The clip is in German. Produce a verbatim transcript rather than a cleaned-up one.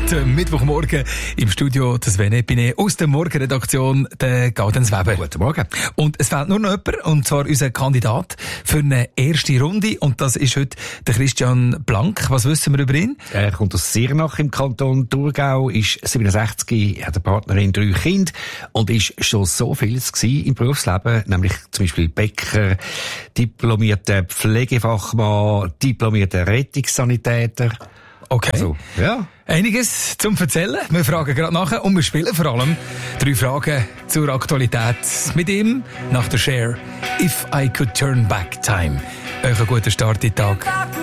heute Mittwochmorgen im Studio des Sven Epine aus der Morgenredaktion der Gaudenz Weber. Guten Morgen. Und es fehlt nur noch jemand, und zwar unser Kandidat für eine erste Runde. Und das ist heute der Christian Blank. Was wissen wir über ihn? Er kommt aus Sirnach im Kanton Thurgau, ist siebenundsechzig, hat eine Partnerin, drei Kinder und ist schon so vieles gewesen im Berufsleben, nämlich zum Beispiel Bäcker, diplomierter Pflegefachmann, diplomierter Rettungssanitäter. Okay. Also, ja. Einiges zum Erzählen. Wir fragen gerade nachher und wir spielen vor allem drei Fragen zur Aktualität mit ihm nach der Cher. If I Could Turn Back Time. Euch einen guten Start in den Tag.